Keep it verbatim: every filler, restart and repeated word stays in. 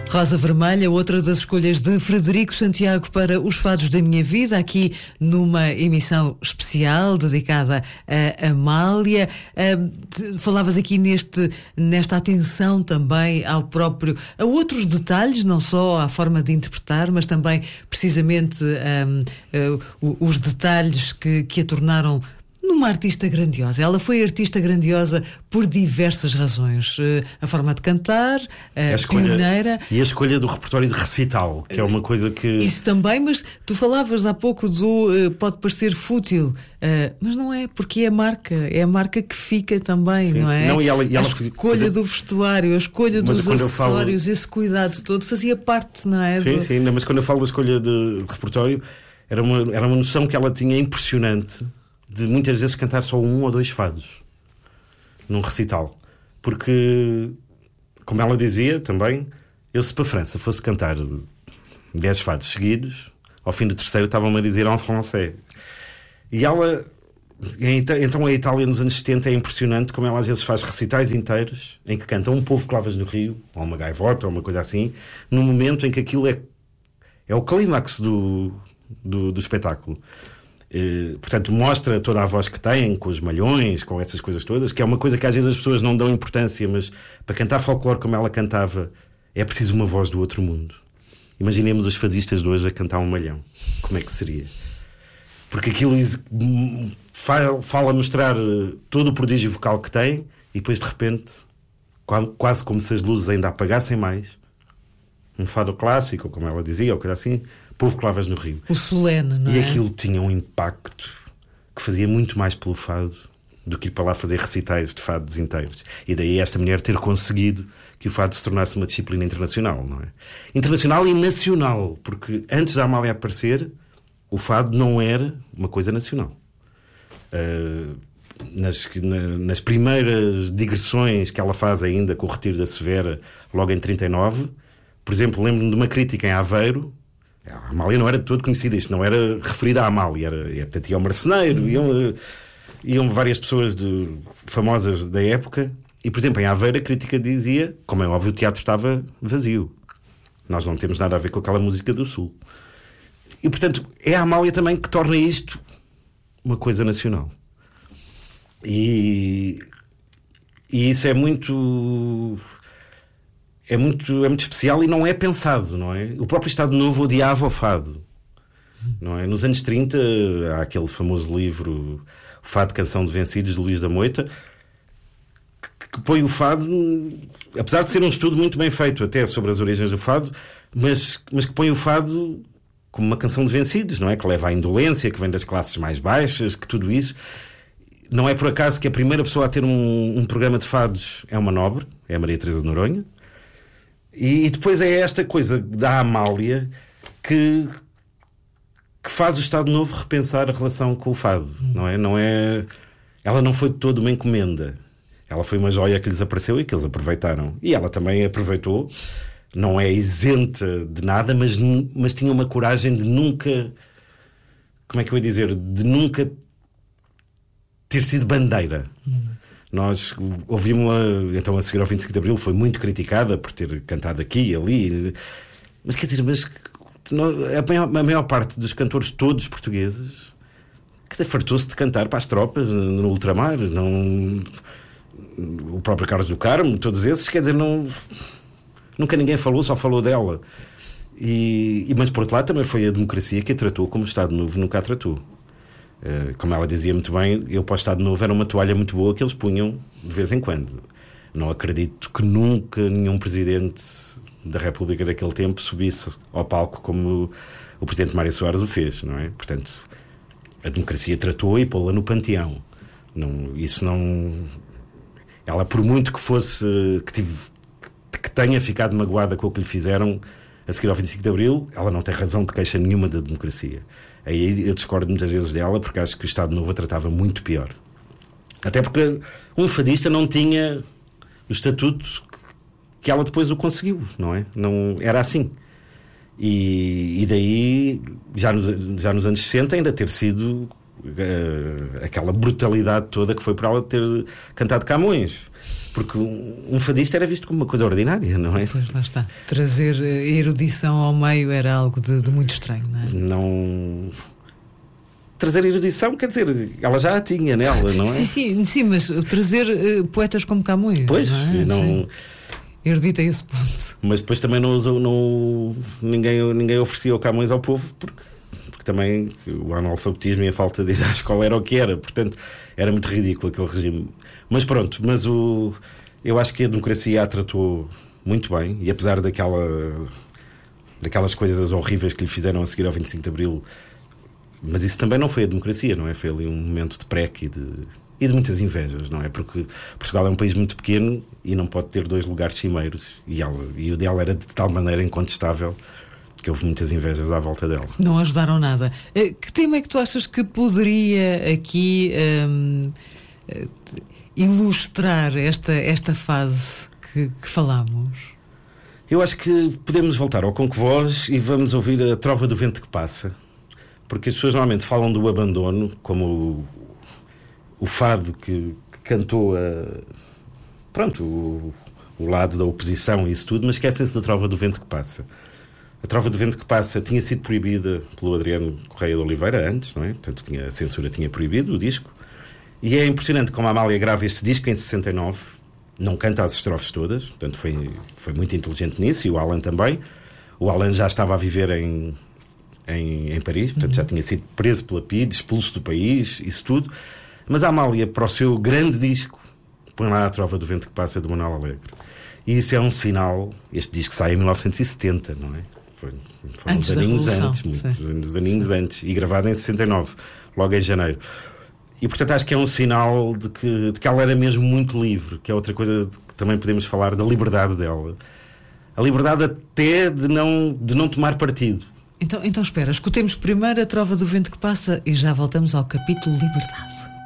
Rosa Vermelha, outra das escolhas de Frederico Santiago para os fados da minha vida, aqui numa emissão especial dedicada a Amália. Uh, falavas aqui neste, nesta atenção também ao próprio, a outros detalhes, não só à forma de interpretar, mas também precisamente um, uh, os detalhes que, que a tornaram numa artista grandiosa. Ela foi artista grandiosa por diversas razões. A forma de cantar, a, a escolha, pioneira. E a escolha do repertório de recital, que é uma coisa que... Isso também, mas tu falavas há pouco do... Uh, pode parecer fútil, uh, mas não é, porque é a marca. É a marca que fica também, sim, não é? Não, e ela, e ela a escolha fazia... do vestuário, a escolha mas dos acessórios, falo... esse cuidado todo fazia parte, não é? Sim, do... sim, mas quando eu falo da escolha de, de repertório, era uma, era uma noção que ela tinha impressionante de muitas vezes cantar só um ou dois fados num recital, porque, como ela dizia também, eu se para a França fosse cantar dez fados seguidos, ao fim do terceiro estavam-me a dizer en français. E ela, então a Itália nos anos setenta é impressionante como ela às vezes faz recitais inteiros em que canta um povo clavas no rio, ou uma gaivota, ou uma coisa assim, num momento em que aquilo é, é o clímax do, do, do espetáculo. Uh, portanto, mostra toda a voz que tem, com os malhões, com essas coisas todas, que é uma coisa que às vezes as pessoas não dão importância, mas para cantar folclore como ela cantava é preciso uma voz do outro mundo. Imaginemos os fadistas de hoje a cantar um malhão. Como é que seria? Porque aquilo fala mostrar todo o prodígio vocal que tem e depois de repente, quase como se as luzes ainda apagassem mais, um fado clássico, como ela dizia, ou coisa assim, povo clavas no rio. O solene, não é? E aquilo tinha um impacto que fazia muito mais pelo fado do que ir para lá fazer recitais de fados inteiros. E daí esta mulher ter conseguido que o fado se tornasse uma disciplina internacional, não é? Internacional e nacional, porque antes da Amália aparecer, o fado não era uma coisa nacional. Uh, nas, na, nas primeiras digressões que ela faz ainda com o Retiro da Severa, logo em trinta e nove, por exemplo, lembro-me de uma crítica em Aveiro. A Amália não era de todo conhecida, isto não era referida à Amália, era, portanto, ia ao Marceneiro, iam, iam várias pessoas de, famosas da época, e, por exemplo, em Aveiro a crítica dizia, como é óbvio, o teatro estava vazio. Nós não temos nada a ver com aquela música do Sul. E, portanto, é a Amália também que torna isto uma coisa nacional. E, e isso é muito... É muito, é muito especial e não é pensado, não é? O próprio Estado Novo odiava o fado, não é? Nos anos trinta há aquele famoso livro O Fado, Canção de Vencidos, de Luís da Moita, que, que põe o fado, apesar de ser um estudo muito bem feito até sobre as origens do fado, mas, mas que põe o fado como uma canção de vencidos, não é? Que leva à indolência, que vem das classes mais baixas, que tudo isso. Não é por acaso que a primeira pessoa a ter um, um programa de fados é uma nobre, é a Maria Teresa de Noronha. E depois é esta coisa da Amália que, que faz o Estado Novo repensar a relação com o fado, não é? Não é... Ela não foi de todo uma encomenda. Ela foi uma joia que lhes apareceu e que eles aproveitaram. E ela também aproveitou. Não é isenta de nada, mas, mas tinha uma coragem de nunca... Como é que eu ia dizer? De nunca ter sido bandeira. Nós ouvimos-la, então, a seguir ao vinte e cinco de Abril, foi muito criticada por ter cantado aqui e ali. Mas quer dizer, mas a maior, a maior parte dos cantores todos portugueses, quer dizer, fartou-se de cantar para as tropas no ultramar. Não, o próprio Carlos do Carmo, todos esses, quer dizer, não, nunca ninguém falou, só falou dela. E, e, mas por outro lado também foi a democracia que a tratou como o Estado Novo nunca a tratou. Uh, como ela dizia muito bem, eu para o Estado Novo era uma toalha muito boa que eles punham de vez em quando. Não acredito que nunca nenhum presidente da República daquele tempo subisse ao palco como o, o presidente Mário Soares o fez, não é? Portanto, a democracia tratou e pô-la no panteão. Não, isso não... Ela, por muito que fosse, que, tive, que tenha ficado magoada com o que lhe fizeram a seguir ao vinte e cinco de Abril, ela não tem razão de queixa nenhuma da democracia. Aí eu discordo muitas vezes dela, porque acho que o Estado Novo a tratava muito pior. Até porque um fadista não tinha o estatuto que ela depois o conseguiu, não é? Não, era assim. E, e daí, já nos, já nos anos sessenta, ainda ter sido uh, aquela brutalidade toda que foi por ela ter cantado Camões. Porque um fadista era visto como uma coisa ordinária, não é? Pois, lá está. Trazer erudição ao meio era algo de, de muito estranho, não é? Não... Trazer erudição, quer dizer, ela já a tinha nela, não é? Sim, sim, sim, mas trazer uh, poetas como Camões. Pois, não, é? não... Erudita a esse ponto. Mas depois também não, não ninguém, ninguém oferecia o Camões ao povo, porque, porque também o analfabetismo e a falta de ir à escola era o que era, portanto era muito ridículo aquele regime. Mas pronto, mas o, eu acho que a democracia a tratou muito bem, e apesar daquela, daquelas coisas horríveis que lhe fizeram a seguir ao vinte e cinco de Abril, mas isso também não foi a democracia, não é? Foi ali um momento de preque e de, e de muitas invejas, não é? Porque Portugal é um país muito pequeno e não pode ter dois lugares cimeiros, e, ela, e o dela era de tal maneira incontestável que houve muitas invejas à volta dela. Não ajudaram nada. Que tema é que tu achas que poderia aqui hum, ilustrar esta, esta fase que, que falámos? Eu acho que podemos voltar ao Conquevoz e vamos ouvir a Trova do Vento que Passa, porque as pessoas normalmente falam do abandono como o, o fado que, que cantou a, pronto, o, o lado da oposição e isso tudo, mas esquecem-se da Trova do Vento que Passa. A Trova do Vento que Passa tinha sido proibida pelo Adriano Correia de Oliveira antes, não é? Portanto, tinha, a censura tinha proibido o disco. E é impressionante como a Amália grava este disco em sessenta e nove, não canta as estrofes todas, portanto foi, foi muito inteligente nisso, e o Alan também. O Alan já estava a viver em, em, em Paris, portanto já tinha sido preso pela P I D, expulso do país, isso tudo. Mas a Amália, para o seu grande disco, põe lá a Trova do Vento que Passa, do Manuel Alegre. E isso é um sinal. Este disco sai em mil novecentos e setenta, não é? Foi, foi uns aninhos antes, muitos aninhos antes, e gravado em sessenta e nove, logo em janeiro. E portanto acho que é um sinal de que, de que ela era mesmo muito livre, que é outra coisa de que também podemos falar, da liberdade dela. A liberdade até de não, de não tomar partido. Então, então espera, escutemos primeiro a Trova do Vento que Passa e já voltamos ao capítulo Liberdade.